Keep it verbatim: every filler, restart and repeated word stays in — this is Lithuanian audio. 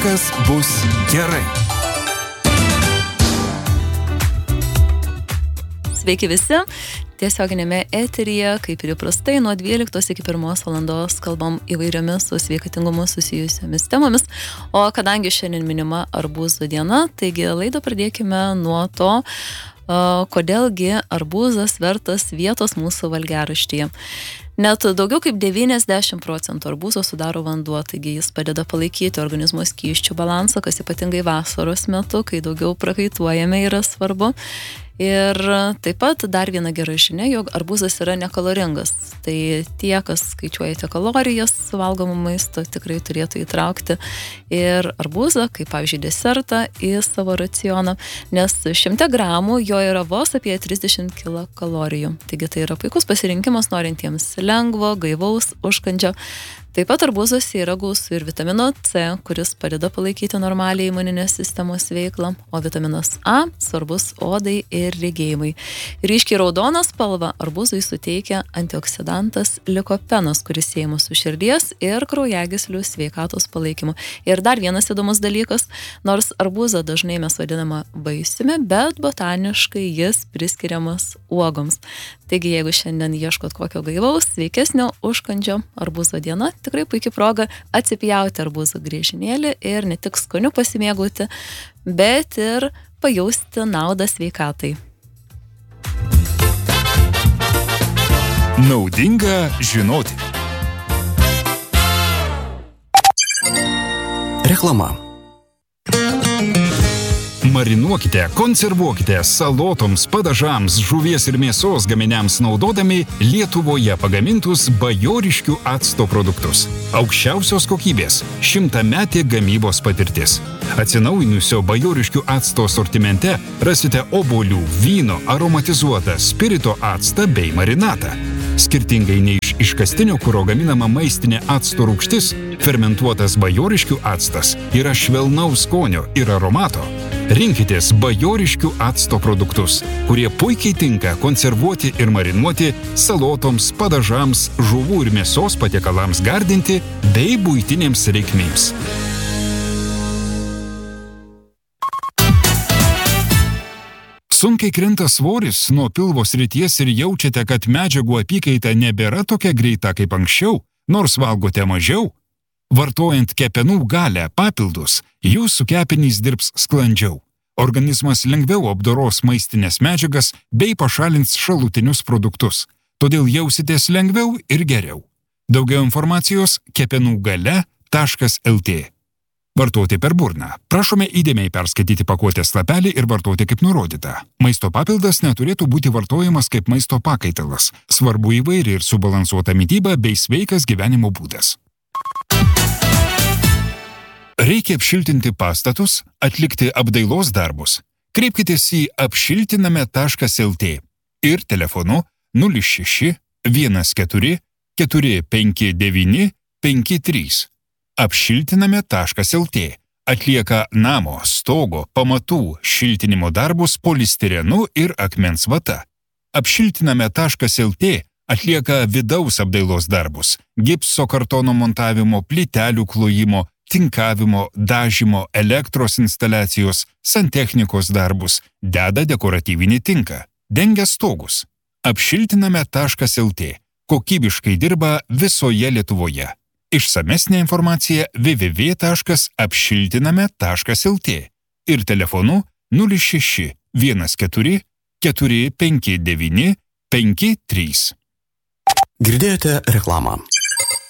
Viskas bus gerai. Sveiki visi. Tiesioginėme eteryje, kaip ir įprastai, nuo dvyliktos iki pirmos valandos kalbam įvairiomis su sveikatingumu susijusiomis temomis. O kadangi šiandien minima arbūzų diena, taigi laidą pradėkime nuo to, kodėlgi arbūzas vertas vietos mūsų valgiaraštyje. Net daugiau kaip devyniasdešimt procentų arbūzo sudaro vanduo, taigi jis padeda palaikyti organizmo skysčių balansą, kas ypatingai vasaros metu, kai daugiau prakaituojame, yra svarbu. Ir taip pat dar viena gera žinia, jog arbūzas yra nekaloringas. Tai tie, kas skaičiuojate kalorijas valgomų maisto, tikrai turėtų įtraukti ir arbūzą, kaip pavyzdžiui desertą, į savo racioną, nes šimte gramų jo yra vos apie trisdešimt kilokalorijų. Taigi tai yra puikus pasirinkimas norintiems lengvo, gaivaus užkandžio. Taip pat arbūzuose yra gausu ir vitamino C, kuris padeda palaikyti normaliai imuninės sistemos veiklą, o vitaminas A svarbus odai ir regėjimui. Ryškiai raudoną spalvą arbūzui suteikia antioksidantas likopenas, kuris siejamas su širdies ir kraujagyslių sveikatos palaikymu. Ir dar vienas įdomus dalykas, nors arbūzą dažnai mes vadiname vaisiumi, bet botaniškai jis priskiriamas uogoms. Taigi, jeigu šiandien ieškot kokio gaivaus, sveikesnio užkandžio, arbūzo diena tikrai puikia proga atsipjauti arbūzo griežinėlį ir ne tik skoniu pasimėgauti, bet ir pajausti naudą sveikatai. Naudinga žinoti. Reklama. Marinuokite, konservuokite salotoms, padažams, žuvies ir mėsos gaminiams naudodami Lietuvoje pagamintus bajoriškių acto produktus. Aukščiausios kokybės, šimtametė gamybos patirtis. Atsinaujinusio bajoriškių acto sortimente rasite obuolių, vyno, aromatizuotą, spirito actą bei marinatą. Skirtingai nei iš iškastinio kuro gaminama maistinė acto rūgštis, fermentuotas bajoriškių actas yra švelnaus skonio ir aromato. Rinkitės bajoriškių acto produktus, kurie puikiai tinka konservuoti ir marinuoti salotoms, padažams, žuvų ir mėsos patiekalams gardinti bei buitinėms reikmėms. Sunkiai krenta svoris nuo pilvo srities ir jaučiate, kad medžiagų apykaita nebėra tokia greita kaip anksčiau, nors valgote mažiau? Vartojant kepenų galę papildus, jūsų kepenys dirbs sklandžiau. Organizmas lengviau apdoros maistinės medžiagas bei pašalins šalutinius produktus. Todėl jausitės lengviau ir geriau. Daugiau informacijos kepenų gale taškas lt. Vartoti per burną. Prašome įdėmiai perskaityti pakuotės lapelį ir vartoti kaip nurodyta. Maisto papildas neturėtų būti vartojamas kaip maisto pakaitalas. Svarbu įvairi ir subalansuota mityba bei sveikas gyvenimo būdas. Reikia apšiltinti pastatus, atlikti apdailos darbus. Kreipkitės į apšiltiname taškas lt ir telefonu nulis šeši vienas keturi keturi penki devyni penki trys. Apšiltiname taškas lt atlieka namo, stogo, pamatų šiltinimo darbus polistirenu ir akmens vata. Apšiltiname taškas lt atlieka vidaus apdailos darbus, gipso kartono montavimo, plytelių klojimo, tinkavimo, dažymo, elektros instaliacijos, santechnikos darbus, deda dekoratyvinį tinką, dengia stogus. Apšiltiname taškas lt kokybiškai dirba visoje Lietuvoje. Išsamesnė informacija w w w taškas apšiltiname taškas lt ir telefonu nulis šeši vienas keturi keturi penki devyni penki trys. Girdėjote reklamą.